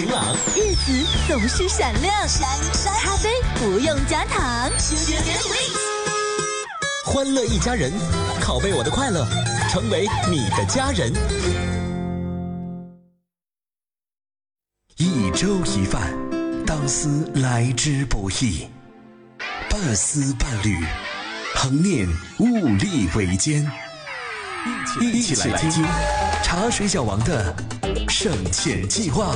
明朗， 日子总是闪亮。咖啡不用加糖。 欢乐一家人，拷贝我的快乐，成为你的家人。 一粥一饭，当思来之不易；半丝半缕，恒念物力维艰。一起来听茶水小王的省钱计划。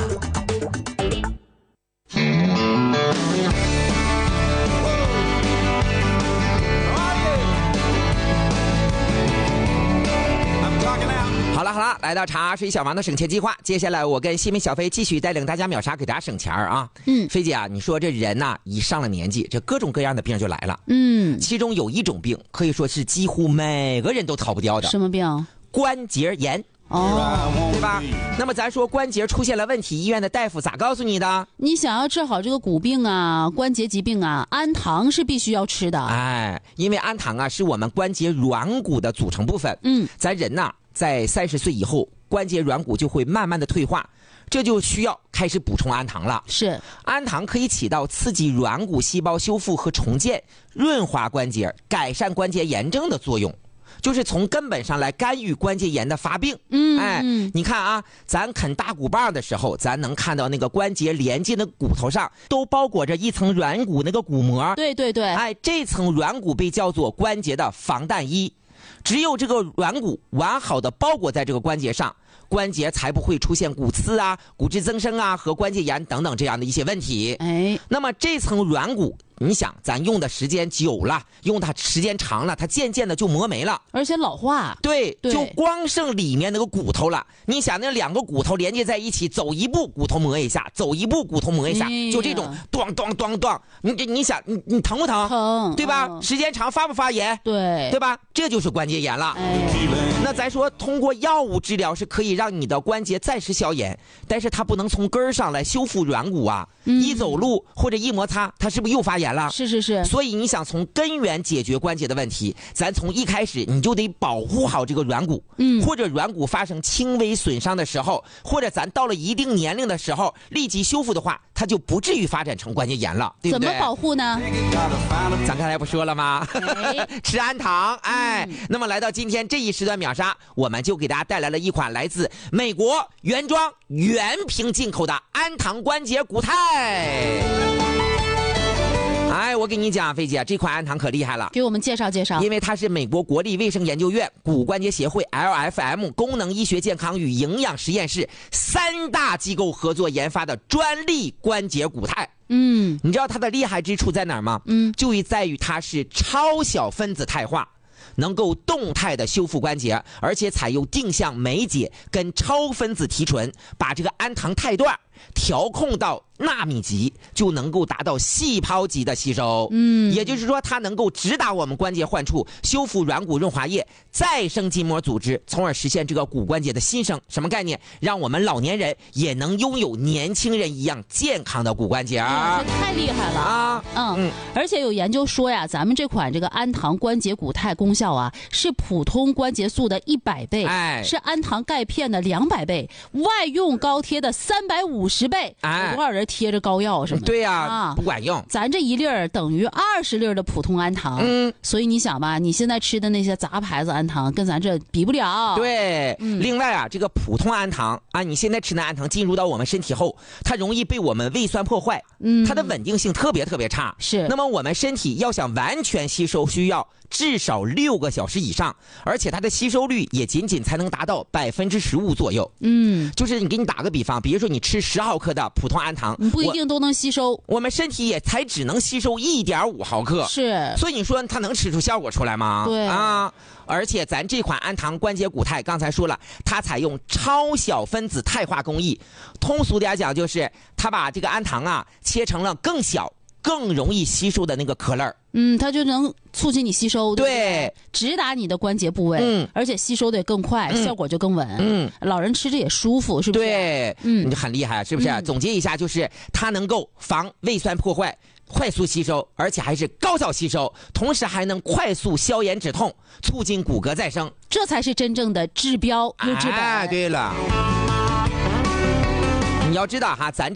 好了，来到茶水小王的省钱计划，接下来我跟西门小飞继续带领大家秒杀，给大家省钱啊。飞姐啊，你说这人呐，一上了年纪，这各种各样的病就来了。其中有一种病可以说是几乎每个人都逃不掉的。 什么病？ 关节炎。对吧？那么咱说关节出现了问题，医院的大夫咋告诉你的？ 你想要治好这个骨病啊、关节疾病啊，氨糖是必须要吃的。 因为氨糖啊是我们关节软骨的组成部分。咱人呐，在30岁以后，关节软骨就会慢慢的退化，这就需要开始补充氨糖了。 是， 氨糖可以起到刺激软骨细胞修复和重建、润滑关节、改善关节炎症的作用。就是从根本上来干预关节炎的发病。你看啊，咱啃大骨棒的时候，咱能看到那个关节连接的骨头上都包裹着一层软骨，那个骨膜。 对， 这层软骨被叫做关节的防弹衣。只有这个软骨完好的包裹在这个关节上，关节才不会出现骨刺啊、骨质增生啊和关节炎等等这样的一些问题。那么这层软骨，你想咱用的时间久了，用它时间长了，它渐渐的就磨没了， 而且老化。 对，就光剩里面那个骨头了。你想那两个骨头连接在一起，走一步骨头磨一下，走一步骨头磨一下，就这种咚咚咚咚，你想你疼不疼？ 疼， 对吧？时间长发不发炎？对吧？这就是关节炎了。那咱说通过药物治疗是可以让你的关节暂时消炎，但是它不能从根儿上来修复软骨啊。一走路或者一摩擦，它是不是又发炎了？ 是。 所以你想从根源解决关节的问题，咱从一开始你就得保护好这个软骨。或者软骨发生轻微损伤的时候，或者咱到了一定年龄的时候立即修复的话，它就不至于发展成关节炎了，对不对？ 怎么保护呢？ 咱刚才不说了吗？吃氨糖。那么来到今天这一时段秒杀，我们就给大家带来了一款来自美国原装原瓶进口的氨糖关节骨肽。我跟你讲，飞姐，这款氨糖可厉害了， 给我们介绍介绍。 因为它是美国国立卫生研究院、骨关节协会 LFM 功能医学健康与营养实验室3大机构合作研发的专利关节骨肽。你知道它的厉害之处在哪儿吗？就在于它是超小分子肽化，能够动态的修复关节，而且采用定向酶解跟超分子提纯，把这个氨糖肽段调控到纳米级，就能够达到细胞级的吸收。也就是说它能够直达我们关节患处，修复软骨润滑液，再生筋膜组织，从而实现这个骨关节的新生。什么概念？让我们老年人也能拥有年轻人一样健康的骨关节。 这太厉害了啊！而且有研究说呀，咱们这款这个氨糖关节骨肽功效啊，是普通关节素的100倍，是氨糖钙片的200倍，外用膏贴的350倍。有多少人贴着膏药什么的？ 对呀，不管用。 咱这1粒儿等于20粒的普通氨糖。所以你想吧，你现在吃的那些杂牌子氨糖跟咱这比不了。 对，另外啊，这个普通氨糖啊，你现在吃的氨糖进入到我们身体后，它容易被我们胃酸破坏，它的稳定性特别差。 是。 那么我们身体要想完全吸收，需要至少6个小时以上，而且它的吸收率也仅才能达到15%左右。就是给你打个比方，比如说你吃10毫克的普通氨糖， 不一定都能吸收， 我们身体也才只能吸收1.5毫克。 是。 所以你说它能吃出效果出来吗？ 对啊。而且咱这款氨糖关节骨肽，刚才说了，它采用超小分子肽化工艺，通俗点讲就是它把这个氨糖啊切成了更小、更容易吸收的那个壳粒儿。 它就能促进你吸收， 对， 直达你的关节部位，而且吸收的也更快，效果就更稳。老人吃着也舒服，是不是？ 对，你很厉害，是不是？总结一下，就是它能够防胃酸破坏，快速吸收，而且还是高效吸收，同时还能快速消炎止痛，促进骨骼再生， 这才是真正的治标又治本。 对了，你要知道哈，咱